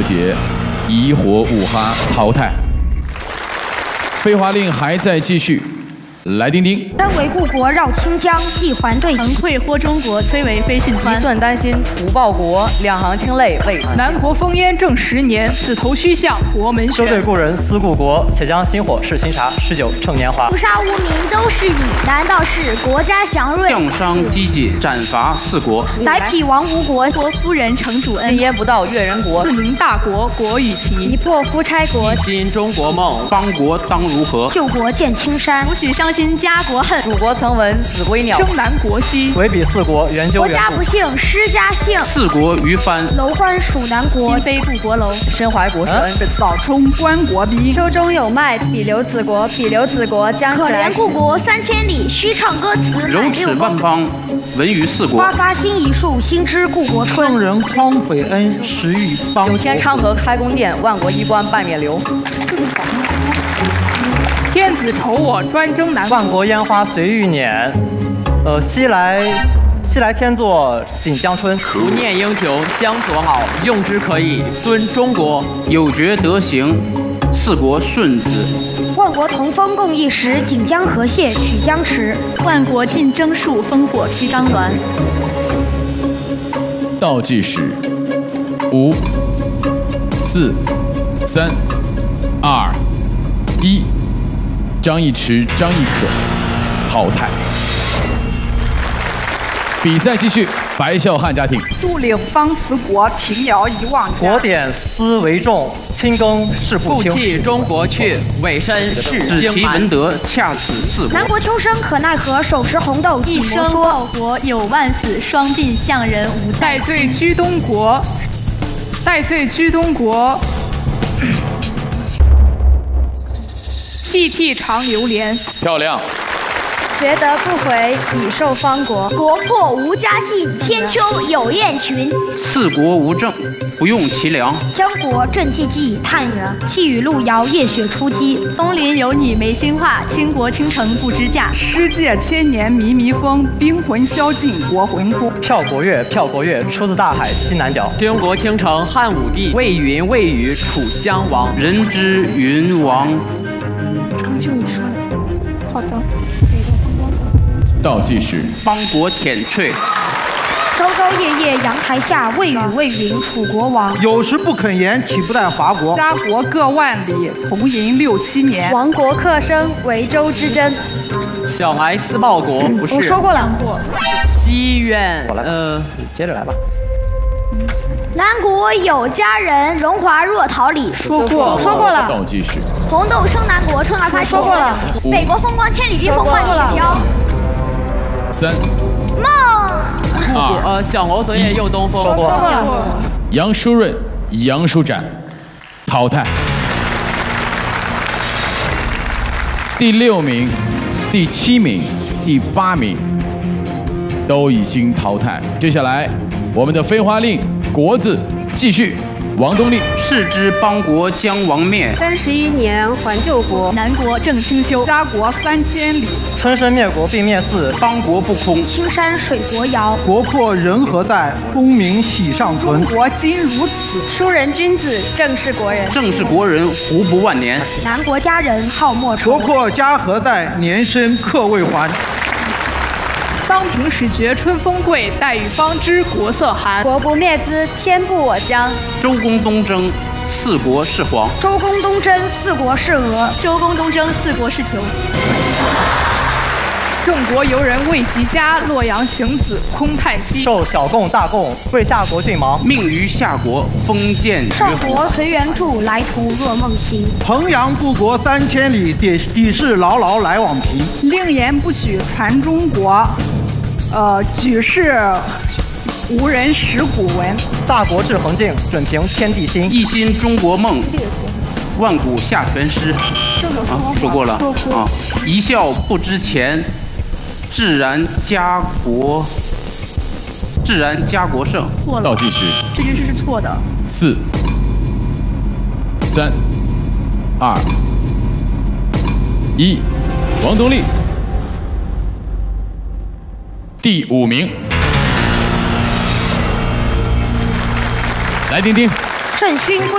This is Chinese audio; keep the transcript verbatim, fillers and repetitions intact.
节，以火五哈淘汰。废话令还在继续。 来丁丁， 身为故国绕清江，既还对腾退豁中国，崔为飞讯帆。 一寸丹心除报国，两行清泪为此。 南国烽烟正十年，此头须向国门休对故人思故国，且将薪火试新茶，诗酒趁年华。 屠杀无名都是你，难道是国家祥瑞？ 降商积节，斩伐四国。 载体亡吴国， 国夫人承主恩。 今夜不到越人国， 自明大国国与齐。 一破夫差国， 一心中国梦，邦国当如何？ 救国见青山， 不许伤心家国恨。 蜀国曾闻子规鸟， 生南国兮。 唯彼四国原究国家不幸失家幸。 四国于藩， 楼观蜀南国。 今非故国楼， 身怀国之恩。 早冲关国逼。 秋中有麦，彼留子国，彼留子国将可怜故国三千里，须唱歌词柔齿万邦，闻于四国。 花发新一树，新知故国春。 圣人匡斐恩，时遇邦国。 九天昌河开宫殿，万国衣冠拜冕旒。 天子酬我专征南国， 万国烟花随欲碾。呃，西来西来天作锦江春。 不念英雄将所好，用之可以尊中国。有觉德行，四国顺子。 万国同风共一时，锦江河蟹取江池。 万国尽征戍，烽火披张鸾。 倒计时：五、四、三、二、一。 张一驰、张亦可淘汰。比赛继续，白孝汉家庭。 杜岭方辞国，庭瑶遗忘家。 国典思为重，亲耕是父亲。 负弃中国去，委身是只其文德，恰此四国。 南国秋生可奈何，手持红豆一生报国有万死，双鬓向人无。戴罪居东国，戴罪居东国。涕涕长流连， 漂亮。 觉得不回，已受方国。 国破无家信，天秋有雁群。 四国无政，不用其粮。 江国正寂寂，叹远。细雨路遥，夜雪初积。 枫林有你没心话，倾国倾城不知价。 诗界千年靡靡风，兵魂销尽国魂空。 票国乐，票国乐，出自大海西南角。 倾国倾城汉武帝，魏云魏语楚襄王。人之云王。 就你说的，好的。 倒计时： 邦国舔瘁。 朝朝夜夜阳台下，未雨未云楚国亡。 有时不肯言，岂不待华国？ 家国各万里，同营六七年。 亡国克生，为州之争。 小孩思报国，不是。 我说过了。 西苑，呃， 接着来吧。 南国有佳人，荣华若桃李。 说过， 说过了。 倒计时： 红豆生南国，春儿开。说过了。北国风光千里，避风万里飘。 三、 梦。 二、 呃，小谋昨夜又东风。 说过了。 杨舒润、杨舒展淘汰。第六名、第七名、第八名都已经淘汰。接下来，我们的飞花令。 国字继续，王东立。 视之邦国将亡灭。 三十一年还救国， 南国正清修。 家国三千里， 春申灭国并灭四， 邦国不空。 青山水国遥。 国破人何待？功名喜尚存。 国今如此， 淑人君子，正是国人。 正是国人，胡不万年？ 南国佳人好莫愁。 国破家何待？年深客未还。 桑平始觉春风贵，待遇方知国色寒。 国不灭兹，天不我疆。 周公东征，四国是黄。 周公东征，四国是俄。 周公东征，四国是囚。郑国游人未及家，洛阳行子空叹息。 受小贡大贡，为夏国郡忙。 命于夏国，封建绝少国随缘著，来途若梦行。 衡阳故国三千里，底底事牢牢来往平。 令言不许传中国。 呃，举世无人识古文。 大国志恒静，准凭天地心。 一心中国梦，万古下全诗。啊，说过了啊。一笑不知前，自然家国，自然家国盛。 错了。 倒计时： 这句诗是错的。 四、三、二、一，王东立。 第五名，来丁丁。 郑勋归。